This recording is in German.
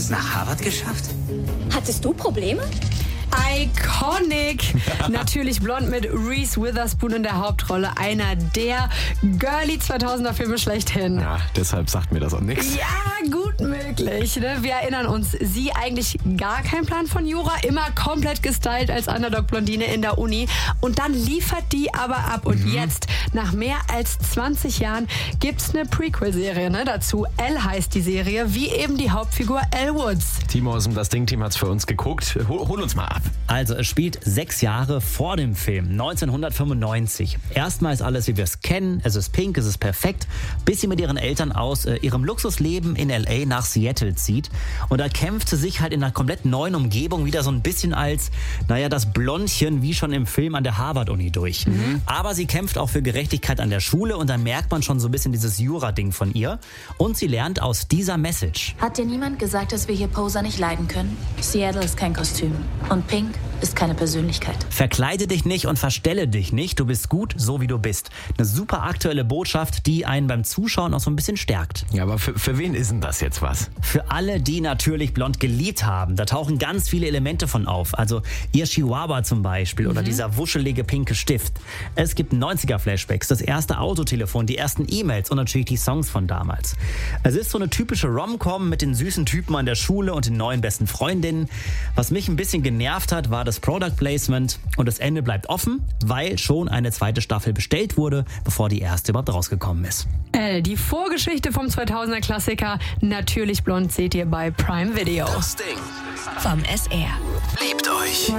es nach Harvard geschafft? Hattest du Probleme? Iconic! Natürlich blond mit Reese Witherspoon in der Hauptrolle. Einer der girly 2000er Filme schlechthin. Ja, deshalb sagt mir das auch nichts. Ja, gut möglich. Ne? Wir erinnern uns, sie eigentlich gar kein Plan von Jura, immer komplett gestylt als Underdog-Blondine in der Uni. Und dann liefert die aber ab. Und jetzt, nach mehr als 20 Jahren, gibt's eine Prequel-Serie dazu. Elle heißt die Serie, wie eben die Hauptfigur Elle Woods. Timo aus dem Das Ding-Team hat's für uns geguckt. Hol uns mal ab. Also es spielt 6 Jahre vor dem Film, 1995. Erstmal ist alles, wie wir es kennen. Es ist pink, es ist perfekt, bis sie mit ihren Eltern aus ihrem Luxusleben in L.A. nach Seattle zieht. Und da kämpft sie sich halt in einer komplett neuen Umgebung wieder so ein bisschen als, das Blondchen wie schon im Film an der Harvard-Uni durch. Aber sie kämpft auch für Gerechtigkeit an der Schule und dann merkt man schon so ein bisschen dieses Jura-Ding von ihr. Und sie lernt aus dieser Message. Hat dir niemand gesagt, dass wir hier Poser nicht leiden können? Seattle ist kein Kostüm. Und Pink ist keine Persönlichkeit. Verkleide dich nicht und verstelle dich nicht. Du bist gut, so wie du bist. Eine super aktuelle Botschaft, die einen beim Zuschauen auch so ein bisschen stärkt. Ja, aber für wen ist denn das jetzt was? Für alle, die natürlich blond geliebt haben. Da tauchen ganz viele Elemente von auf. Also ihr Chihuahua zum Beispiel oder dieser wuschelige pinke Stift. Es gibt 90er-Flashbacks, das erste Autotelefon, die ersten E-Mails und natürlich die Songs von damals. Es ist so eine typische Rom-Com mit den süßen Typen an der Schule und den neuen besten Freundinnen. Was mich ein bisschen genervt hat, war das Product Placement und das Ende bleibt offen, weil schon eine zweite Staffel bestellt wurde, bevor die erste überhaupt rausgekommen ist. Elle, die Vorgeschichte vom 2000er Klassiker, natürlich blond, seht ihr bei Prime Video. Das Ding Vom SR. liebt euch.